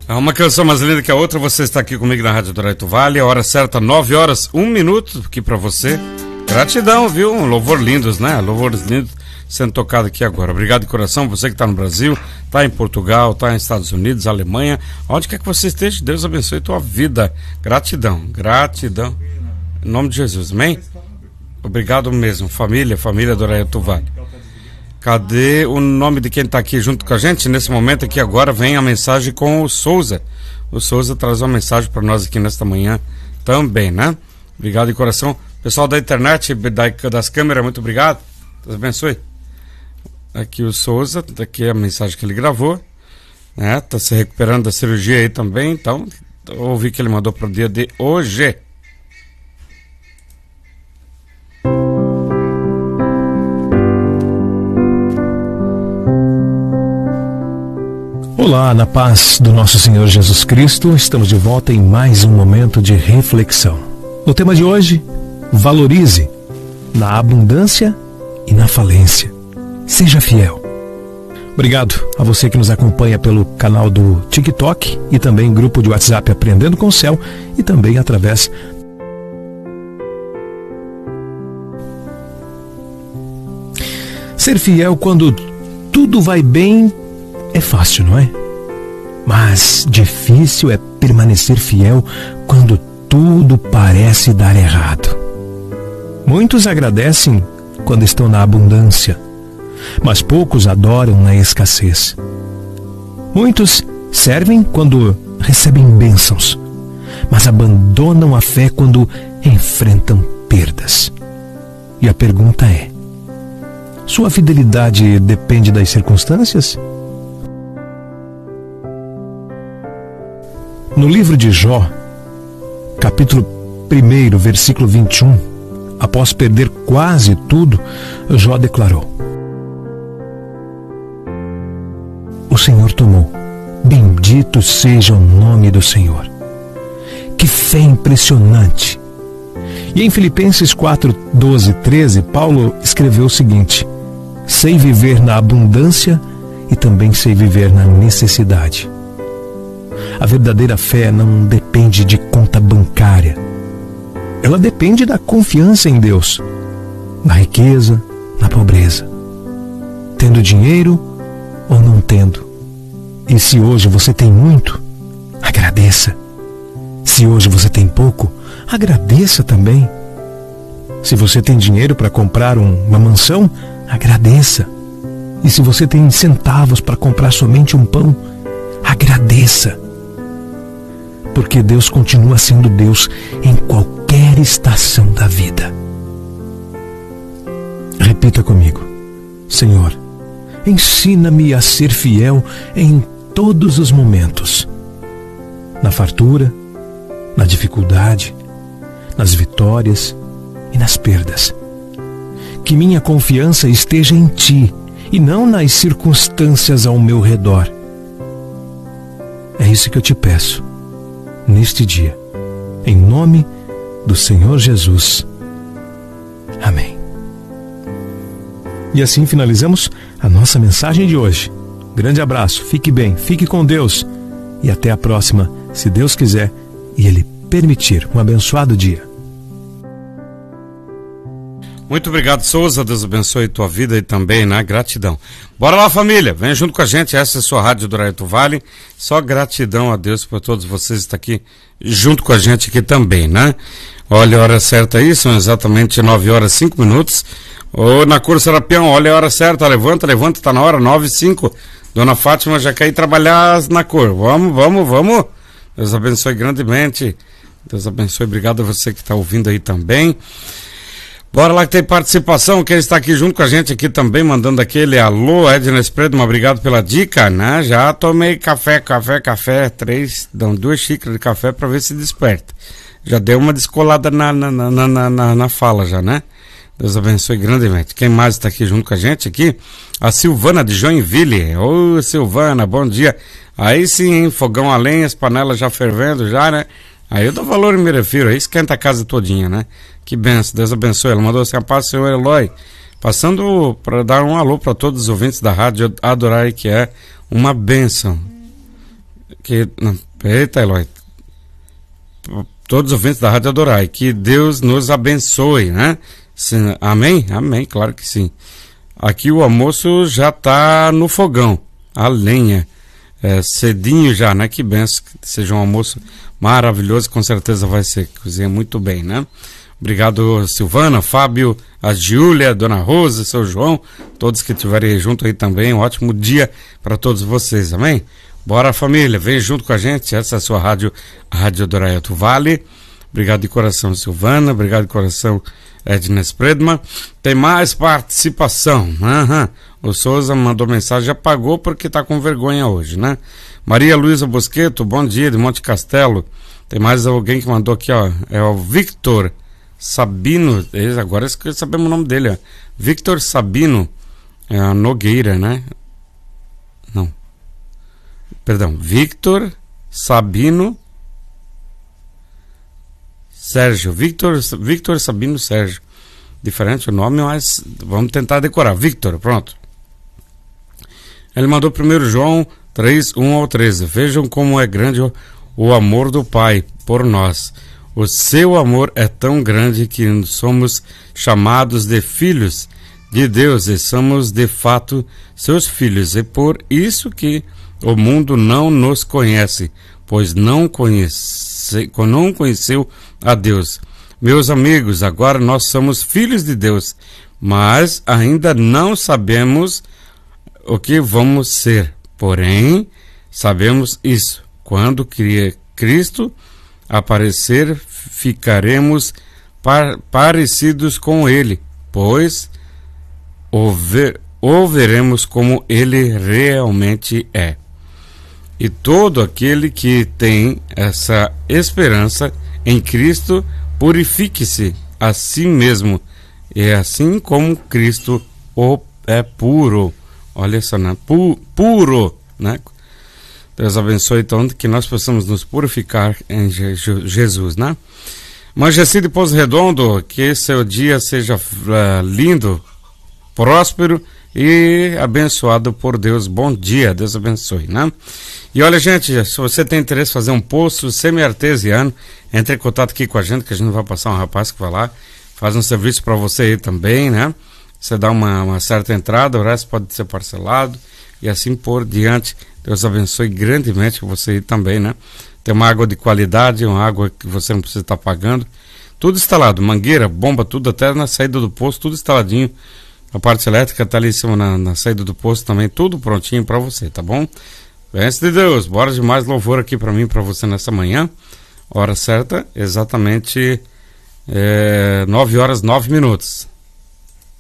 É uma canção mais linda que a outra. Você está aqui comigo na Rádio Adorai do Vale. A hora certa, 9 horas, 1 minuto aqui pra você. Gratidão, viu? Um louvor lindos, né? Louvores lindos sendo tocado aqui agora. Obrigado de coração. Você que está no Brasil, está em Portugal, está nos Estados Unidos, Alemanha, onde quer que você esteja, Deus abençoe a tua vida. Gratidão, gratidão. Em nome de Jesus, amém? Obrigado mesmo, família Adorai do Vale. Cadê o nome de quem está aqui junto com a gente? Nesse momento aqui agora vem a mensagem com o Souza. O Souza traz uma mensagem para nós aqui nesta manhã também, né? Obrigado de coração. Pessoal da internet, das câmeras, muito obrigado. Deus abençoe. Aqui o Souza, aqui é a mensagem que ele gravou, né? Tá se recuperando da cirurgia aí também, então ouvi que ele mandou para o dia de hoje. Olá, na paz do nosso Senhor Jesus Cristo, estamos de volta em mais um momento de reflexão. O tema de hoje, valorize na abundância e na falência. Seja fiel. Obrigado a você que nos acompanha pelo canal do TikTok e também grupo de WhatsApp Aprendendo com o Céu e também através ser fiel quando tudo vai bem é fácil, não é? Mas difícil é permanecer fiel quando tudo parece dar errado. Muitos agradecem quando estão na abundância, mas poucos adoram na escassez. Muitos servem quando recebem bênçãos, mas abandonam a fé quando enfrentam perdas. E a pergunta é: sua fidelidade depende das circunstâncias? No livro de Jó, capítulo 1, versículo 21, após perder quase tudo, Jó declarou: o Senhor tomou, bendito seja o nome do Senhor. Que fé impressionante! E em Filipenses 4, 12 e 13, Paulo escreveu o seguinte: sei viver na abundância e também sei viver na necessidade. A verdadeira fé não depende de conta bancária. Ela depende da confiança em Deus, na riqueza, na pobreza, tendo dinheiro ou não tendo. E se hoje você tem muito, agradeça. Se hoje você tem pouco, agradeça também. Se você tem dinheiro para comprar uma mansão, agradeça. E se você tem centavos para comprar somente um pão, agradeça. Porque Deus continua sendo Deus em qualquer estação da vida. Repita comigo: Senhor, ensina-me a ser fiel em todos os momentos. Na fartura, na dificuldade, nas vitórias e nas perdas. Que minha confiança esteja em Ti e não nas circunstâncias ao meu redor. É isso que eu te peço neste dia, em nome do Senhor Jesus. Amém. E assim finalizamos a nossa mensagem de hoje. Grande abraço, fique bem, fique com Deus e até a próxima, se Deus quiser e Ele permitir. Um abençoado dia. Muito obrigado, Souza. Deus abençoe tua vida e também, né? Gratidão. Bora lá, família. Vem junto com a gente. Essa é a sua Rádio Adorai do Vale. Só gratidão a Deus por todos vocês estar aqui junto com a gente aqui também, né? Olha a hora certa aí. São exatamente 9 horas e 5 minutos. Ô, na cor Serapião, olha a hora certa. Levanta, tá na hora, 9h05. Dona Fátima já quer ir trabalhar na cor. Vamos. Deus abençoe grandemente. Deus abençoe. Obrigado a você que está ouvindo aí também. Bora lá que tem participação, quem está aqui junto com a gente aqui também, mandando aquele alô, Edna Espredo, obrigado pela dica, né? Já tomei café, 2 xícaras de café para ver se desperta. Já deu uma descolada na fala já, né? Deus abençoe grandemente. Quem mais está aqui junto com a gente aqui? A Silvana de Joinville. Ô, Silvana, bom dia. Aí sim, hein? Fogão a lenha, as panelas já fervendo já, né? Aí eu dou valor e me refiro, aí esquenta a casa todinha, né? Que benção, Deus abençoe. Ela mandou assim: a paz, Senhor Eloy. Passando para dar um alô para todos os ouvintes da Rádio Adorai, que é uma bênção. Eita, Eloy. Todos os ouvintes da Rádio Adorai, que Deus nos abençoe, né? Amém? Amém, claro que sim. Aqui o almoço já tá no fogão, a lenha, cedinho já, né? Que benção, que seja um almoço maravilhoso, com certeza vai ser, cozinha muito bem, né? Obrigado, Silvana, Fábio, a Júlia, Dona Rosa, seu João, todos que estiverem aí junto aí também, um ótimo dia para todos vocês, amém? Bora, família, vem junto com a gente, essa é a sua rádio, a Rádio Adorai Alto Vale. Obrigado de coração, Silvana, obrigado de coração, Edna Spredman. Tem mais participação. O Souza mandou mensagem, apagou porque tá com vergonha hoje, né? Maria Luísa Bosqueto, bom dia, de Monte Castelo. Tem mais alguém que mandou aqui, ó, é o Victor Sabino, agora sabemos o nome dele, ó. Victor Sabino Nogueira, né? Não. Perdão, Victor Sabino Sérgio, Victor Sabino Sérgio. Diferente o nome, mas vamos tentar decorar. Victor, pronto. Ele mandou 1 João 3, 1 ao 13. Vejam como é grande o amor do Pai por nós. O seu amor é tão grande que somos chamados de filhos de Deus e somos de fato seus filhos. E por isso que o mundo não nos conhece, pois não conheceu a Deus. Meus amigos, agora nós somos filhos de Deus, mas ainda não sabemos o que vamos ser. Porém, sabemos isso. Quando Cristo aparecer, ficaremos parecidos com Ele, pois o veremos como Ele realmente é. E todo aquele que tem essa esperança em Cristo, purifique-se a si mesmo, e assim como Cristo é puro. Olha só, né? Puro, né? Deus abençoe então que nós possamos nos purificar em Jesus, né? Manjeci de Pouso Redondo, que seu dia seja lindo, próspero e abençoado por Deus. Bom dia, Deus abençoe, né? E olha, gente, se você tem interesse em fazer um poço semi-artesiano, entre em contato aqui com a gente, que a gente vai passar um rapaz que vai lá, faz um serviço para você aí também, né? Você dá uma certa entrada, o resto pode ser parcelado e assim por diante. Deus abençoe grandemente você aí também, né? Tem uma água de qualidade, uma água que você não precisa estar pagando. Tudo instalado, mangueira, bomba, tudo, até na saída do poço, tudo instaladinho. A parte elétrica está ali em cima na saída do poço também, tudo prontinho para você, tá bom? Bênção de Deus, bora de mais louvor aqui para mim e para você nessa manhã. Hora certa, exatamente 9 horas 9 minutos.